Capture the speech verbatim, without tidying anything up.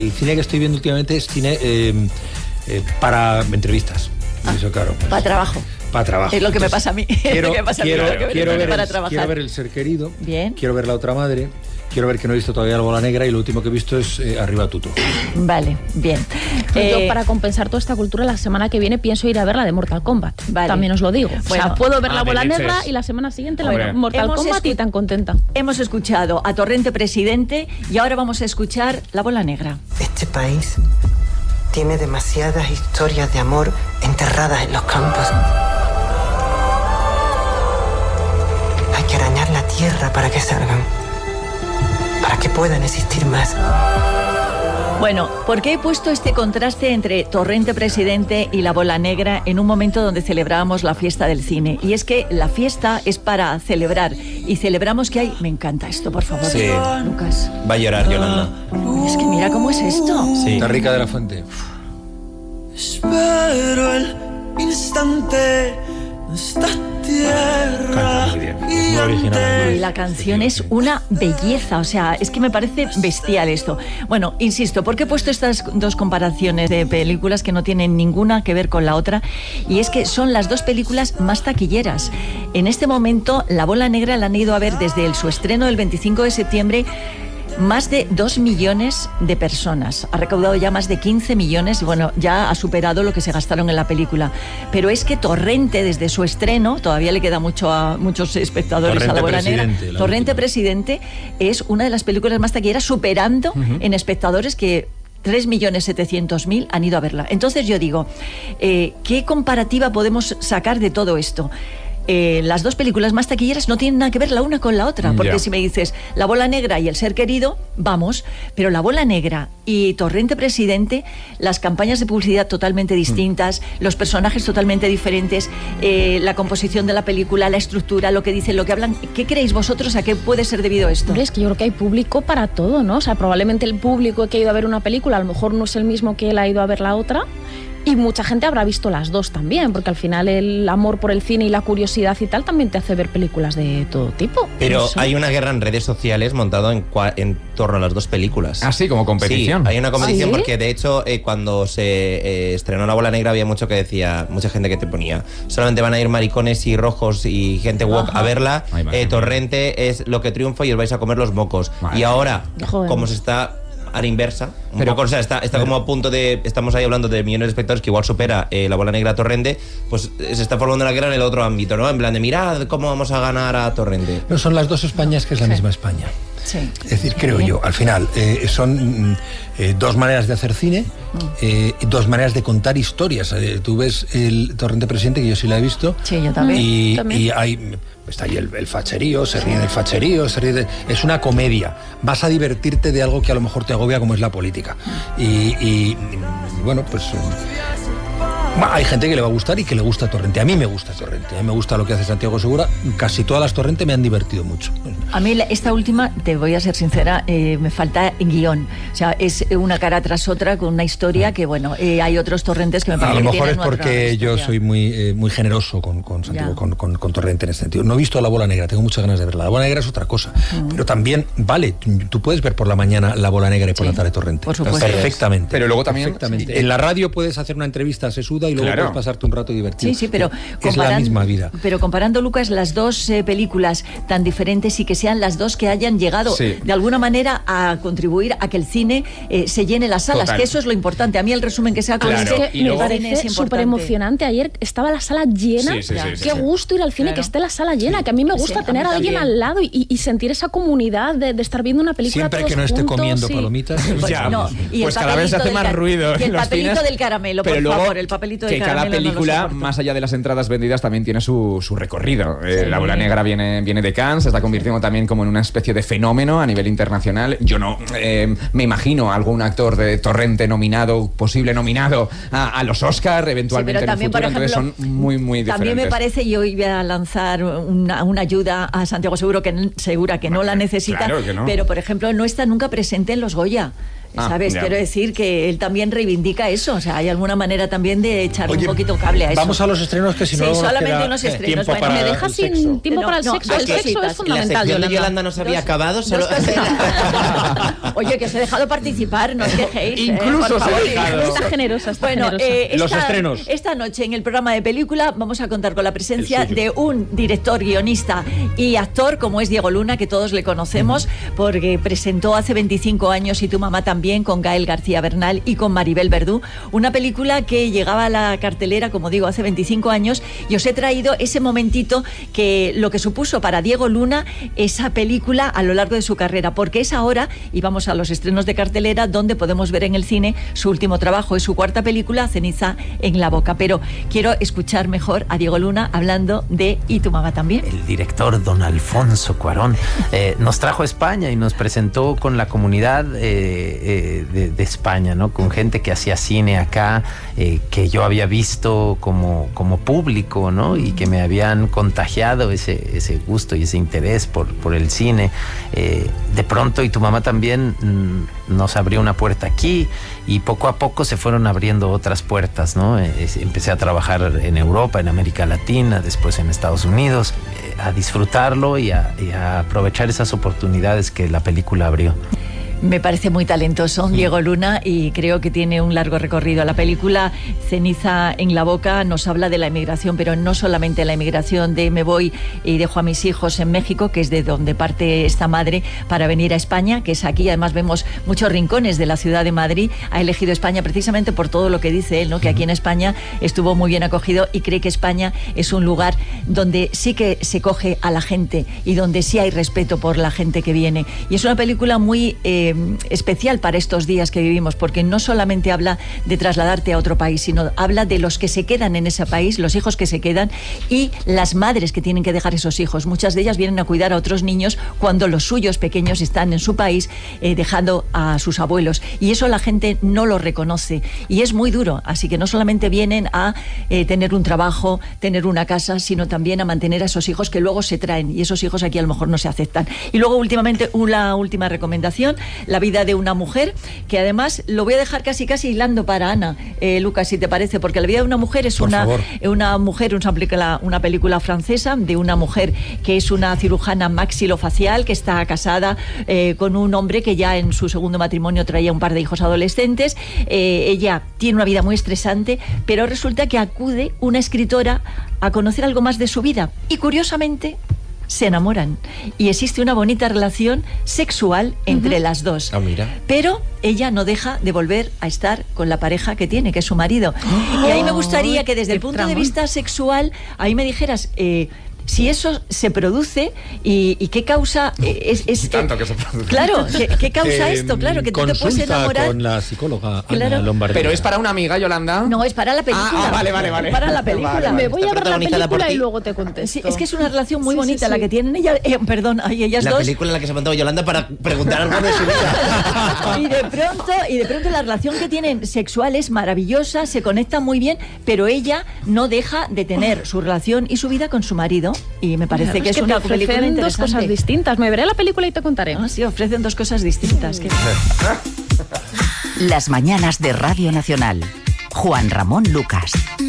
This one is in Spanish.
El cine que estoy viendo últimamente es cine eh, eh, para entrevistas. Ah, eso, claro, pues, para trabajo. Para trabajo. Es lo que Entonces, me pasa a mí. Quiero, lo que pasa quiero, a mí, quiero, ver para el, trabajar. quiero ver El ser querido. Bien. Quiero ver La otra madre. Quiero ver que no he visto todavía La bola negra y lo último que he visto es eh, Arriba Tuto. Vale, bien. Eh, Eh, Yo, para compensar toda esta cultura, la semana que viene pienso ir a ver la de Mortal Kombat. Vale. También os lo digo. Bueno. O sea, puedo ver Ah, La bola de leches. negra y la semana siguiente la Hombre. veo Mortal Hemos Kombat escu- y tan contenta. hemos escuchado a Torrente Presidente y ahora vamos a escuchar La bola negra. Este país tiene demasiadas historias de amor enterradas en los campos. Hay que arañar la tierra para que salgan, para que puedan existir más. Bueno, ¿por qué he puesto este contraste entre Torrente Presidente y La bola negra en un momento donde celebrábamos la fiesta del cine? Y es que la fiesta es para celebrar y celebramos que hay... Me encanta esto, por favor, Sí. Lucas. Va a llorar, Yolanda. Es que mira cómo es esto. Sí. Está Rica de la Fuente. Espero el instante de esta tierra. Canta muy bien. Es muy original. Y la canción es una belleza, o sea, es que me parece bestial esto. Bueno, insisto, ¿por qué he puesto estas dos comparaciones de películas que no tienen ninguna que ver con la otra? Y es que son las dos películas más taquilleras. En este momento, La bola negra la han ido a ver desde el, su estreno del veinticinco de septiembre más de dos millones de personas. Ha recaudado ya más de quince millones y bueno, ya ha superado lo que se gastaron en la película. Pero es que Torrente, desde su estreno, todavía le queda mucho a muchos espectadores Torrente a La bola negra. Presidente, la Torrente última. Presidente es una de las películas más taquilleras, superando Uh-huh. en espectadores que tres millones setecientos mil han ido a verla. Entonces yo digo, eh, ¿qué comparativa podemos sacar de todo esto? Eh, las dos películas más taquilleras no tienen nada que ver la una con la otra, porque Ya. si me dices La bola negra y El ser querido, vamos, pero La bola negra y Torrente Presidente, las campañas de publicidad totalmente distintas, los personajes totalmente diferentes, eh, la composición de la película, la estructura, lo que dicen, lo que hablan. ¿Qué creéis vosotros? ¿A qué puede ser debido esto? Hombre, es que yo creo que hay público para todo, ¿no? O sea, probablemente el público que ha ido a ver una película a lo mejor no es el mismo que él ha ido a ver la otra. Y mucha gente habrá visto las dos también, porque al final el amor por el cine y la curiosidad y tal también te hace ver películas de todo tipo. Pero No sé. hay una guerra en redes sociales montado en, cua- en torno a las dos películas. Ah, sí, como competición. Sí, hay una competición ¿Ah, sí? porque de hecho eh, cuando se eh, estrenó La bola negra había mucho que decía, mucha gente que te ponía, solamente van a ir maricones y rojos y gente woke Ajá. a verla, Ay, madre eh, mía. Torrente es lo que triunfa y os vais a comer los mocos. Madre y ahora, Joder. como se está a la inversa, un Pero- poco, o sea, está, está como a punto de, estamos ahí hablando de millones de espectadores que igual supera eh, La bola negra a Torrente, pues eh, se está formando la guerra en el otro ámbito, ¿no? En plan de, mirad cómo vamos a ganar a Torrente. No, son las dos Españas que es la misma España. Sí. Es decir, creo yo, al final, eh, son mm, eh, dos maneras de hacer cine, eh, y dos maneras de contar historias. Eh, tú ves el Torrente Presidente, que yo sí la he visto, Sí, yo también. y, También. y hay, está ahí el, el facherío, se ríe del facherío, se ríe de- es una comedia. Vas a divertirte de algo que a lo mejor te agobia, como es la política. Y, y, y, bueno, pues... eh, Bah, hay gente que le va a gustar y que le gusta Torrente. A mí me gusta Torrente, a mí me gusta lo que hace Santiago Segura. Casi todas las Torrente me han divertido mucho. A mí la- esta última, te voy a ser sincera, eh, me falta guión. O sea, es una cara tras otra con una historia que, bueno, eh, hay otros Torrentes que me A parece lo que mejor es tienen otra porque yo historia. soy muy, eh, muy generoso con, con Santiago, Ya. con, con- con Torrente en ese sentido. No he visto La bola negra, tengo muchas ganas de verla. La bola negra es otra cosa. Pero también, vale, tú, tú puedes ver por la mañana La bola negra y por Sí, la tarde Torrente. por supuesto. Perfectamente. Pero luego también- Perfectamente. En la radio puedes hacer una entrevista sesuda y luego Claro. puedes pasarte un rato divertido. Sí, sí, pero es la misma vida. Pero comparando, Lucas, las dos eh, películas tan diferentes y que sean las dos que hayan llegado Sí. de alguna manera a contribuir a que el cine eh, se llene las salas, Total. que eso es lo importante. A mí el resumen que sea con Claro. este, Es que y me luego- el cine es parece importante. súper emocionante. Ayer estaba la sala llena. Sí, sí, sí, sí, Qué sí. gusto ir al cine, Claro. que esté la sala llena, que a mí me Sí, gusta a tener mí a alguien también. al lado y, y sentir esa comunidad de, de estar viendo una película Siempre todos que no esté juntos, comiendo sí. palomitas. Pues Ya. no, y el Pues cada vez se papelito hace del más car- ruido y el en los papelito cines. del caramelo, por Pero luego, favor, el papelito del que caramelo. cada no lo película, soporto. más allá de las entradas vendidas, también tiene su, su recorrido. Eh, La bola negra viene, viene de Cannes, se está convirtiendo también como en una especie de fenómeno a nivel internacional. Yo no eh, me imagino a algún actor de Torrente nominado, posible nominado a, a los Oscar, eventualmente Sí, pero también, en el futuro. por ejemplo, Entonces son muy, muy diferentes. También me parece, yo iba a lanzar una, una ayuda a Santiago Seguro que n- Segura que no la necesita, claro que no. pero por ejemplo no está nunca presente en los Goya. Ah, ¿sabes? ya. Quiero decir que él también reivindica eso. O sea, hay alguna manera también de echar Oye, un poquito cable a eso. Vamos a los estrenos, que si no Sí, nos solamente queda, unos eh, estrenos. tiempo Bueno, para Me deja el sin sexo. tiempo No, para el no, sexo. dos El sexo cositas. es La fundamental, sección de Yolanda. Yolanda no se había Dos- acabado, solo... dos cositas. Oye, que os he dejado participar, no os quejéis. eh, Incluso por se ha favor. dejado. Está generosa, está Bueno, generosa. eh, Los esta, estrenos. esta noche en el programa de película vamos a contar con la presencia El suyo. de un director, guionista y actor como es Diego Luna, que todos le conocemos porque presentó hace veinticinco años Y tu mamá también, con Gael García Bernal y con Maribel Verdú, una película que llegaba a la cartelera, como digo, hace veinticinco años, y os he traído ese momentito que lo que supuso para Diego Luna esa película a lo largo de su carrera, porque es ahora, y vamos a los estrenos de cartelera, donde podemos ver en el cine su último trabajo, es su cuarta película, Ceniza en la boca. Pero quiero escuchar mejor a Diego Luna hablando de Y tu mamá también. El director don Alfonso Cuarón eh, nos trajo a España y nos presentó con la comunidad eh, eh, de, de España, ¿no? Con gente que hacía cine acá, eh, que yo había visto como, como público, ¿no? Y que me habían contagiado ese, ese gusto y ese interés por, por el cine. Eh, de pronto Y tu mamá también mm, nos abrió una puerta aquí, y poco a poco se fueron abriendo otras puertas, ¿no? Eh, empecé a trabajar en Europa, en América Latina, después en Estados Unidos, eh, a disfrutarlo y a, y a aprovechar esas oportunidades que la película abrió. Me parece muy talentoso Diego Luna y creo que tiene un largo recorrido. La película Ceniza en la boca nos habla de la emigración, pero no solamente la emigración de me voy y dejo a mis hijos en México, que es de donde parte esta madre para venir a España, que es aquí. Además vemos muchos rincones de la ciudad de Madrid. Ha elegido España precisamente por todo lo que dice él, ¿no? Que aquí en España estuvo muy bien acogido y cree que España es un lugar donde sí que se coge a la gente y donde sí hay respeto por la gente que viene. Y es una película muy... Eh, especial para estos días que vivimos, porque no solamente habla de trasladarte a otro país, sino habla de los que se quedan en ese país, los hijos que se quedan y las madres que tienen que dejar esos hijos. Muchas de ellas vienen a cuidar a otros niños cuando los suyos pequeños están en su país eh, dejando a sus abuelos, y eso la gente no lo reconoce y es muy duro. Así que no solamente vienen a eh, tener un trabajo, tener una casa, sino también a mantener a esos hijos que luego se traen, y esos hijos aquí a lo mejor no se aceptan. Y luego últimamente una última recomendación, La vida de una mujer, que además lo voy a dejar casi casi hilando para Ana, eh, Lucas, si te parece, porque La vida de una mujer es Por una, favor. una mujer, una película, una película francesa de una mujer que es una cirujana maxilofacial, que está casada eh, con un hombre que ya en su segundo matrimonio traía un par de hijos adolescentes. Eh, ella tiene una vida muy estresante, pero resulta que acude una escritora a conocer algo más de su vida y curiosamente se enamoran y existe una bonita relación sexual entre uh-huh. las dos. Ah, mira. Pero ella no deja de volver a estar con la pareja que tiene, que es su marido. Oh, y ahí me gustaría que desde el punto de vista sexual, ahí me dijeras... Eh, si eso se produce y, y qué causa es, es tanto eh, que se produce. Claro, ¿qué, qué causa eh, esto? Claro, que tú te puedes enamorar con la psicóloga claro. Ana Lombardía. Pero es para una amiga, Yolanda. No, es para la película. Ah, ah vale, vale, vale. Es para la película. Vale, vale. Me voy a ver la película y luego te Sí, contesto. es que es una relación muy Sí, bonita sí, la sí. que tienen ella, eh, perdón, ay, ellas La dos. película en la que se montaba Yolanda para preguntar algo de su vida. Y de pronto, y de pronto la relación que tienen sexual es maravillosa, se conectan muy bien, pero ella no deja de tener su relación y su vida con su marido. Y me parece Claro, que es, que una te película ofrecen dos interesante. cosas distintas. Me veré la película y te contaré. Ah, sí, ofrecen dos cosas distintas. Que... Las mañanas de Radio Nacional. Juan Ramón Lucas.